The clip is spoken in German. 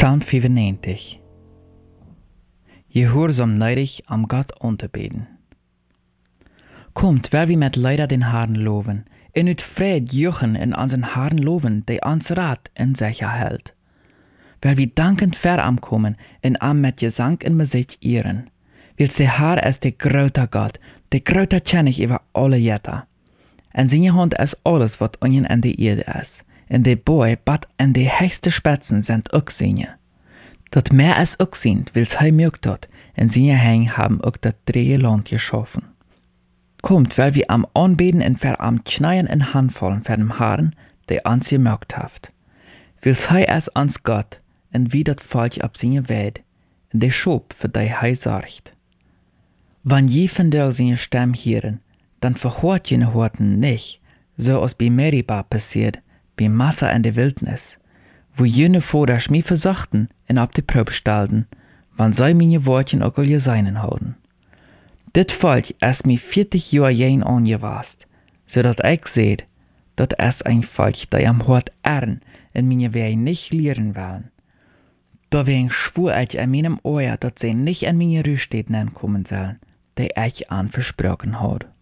Psalm 95. Gehoorzaam neidig am Gott unterbeten. Kommt, wer wie met leider den Herrn loven, in ut Fred juchen in unseren Herrn loven, der ans Rat in sicher hält. Wer wie dankend verankommen, in am met Gesang in Musik ehren, will se Herr es der grote Gott, der grote König über alle Jetta. En seine Hand ist alles, wat unjen en de Erde is. En de boy, bat en de höchste Spitzen sind ook seine. Dat mehr als ook sind, wils hij mögt hat, en seine Hänge haben ook dat dreie Land geschaffen. Kommt, weil wir am Anbeten en ver am Kneien in Handfallen ver dem Herrn, der ans gemögt haft. Wils hij es ans Gott, en wie dat Volk ab seine Wed, en de Schop für die hij sorgt. Wann je von der seine Stimme hören, dann verhört jene Horten nicht, so als bei Meribah passiert, bei Massa in der Wildnis, wo jene Vater mich versuchten und ab die Probe stellten, wann sei meine Wortchen auch all seinen halten. Dit Volk ist mir 40 Jahre jen angewast, so dat ich seht, dat es ein Volk, der am Hort ehren und meine Wege nicht lehren wollen. Da wegen schwur ich in meinem Ohr, dat sie nicht an meine Rüststätten kommen sollen, die ich an versprochen hat.